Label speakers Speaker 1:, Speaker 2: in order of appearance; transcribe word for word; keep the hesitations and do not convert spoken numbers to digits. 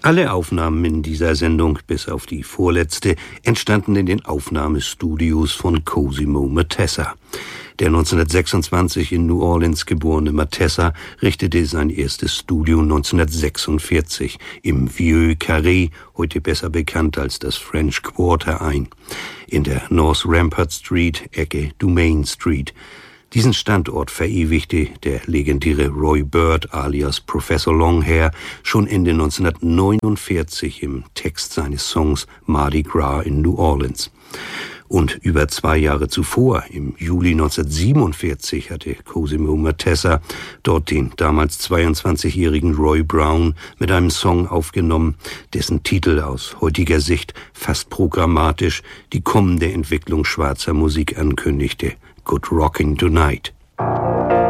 Speaker 1: Alle Aufnahmen in dieser Sendung, bis auf die vorletzte, entstanden in den Aufnahmestudios von Cosimo Matessa. Der neunzehnhundertsechsundzwanzig in New Orleans geborene Matessa richtete sein erstes Studio neunzehnhundertsechsundvierzig im Vieux Carré, heute besser bekannt als das French Quarter, ein, in der North Rampart Street, Ecke Dumaine Street. Diesen Standort verewigte der legendäre Roy Bird alias Professor Longhair schon Ende neunzehnhundertneunundvierzig im Text seines Songs Mardi Gras in New Orleans. Und über zwei Jahre zuvor, im Juli neunzehnhundertsiebenundvierzig, hatte Cosimo Matessa dort den damals zweiundzwanzigjährigen Roy Brown mit einem Song aufgenommen, dessen Titel aus heutiger Sicht fast programmatisch die kommende Entwicklung schwarzer Musik ankündigte: Good Rockin' Tonight.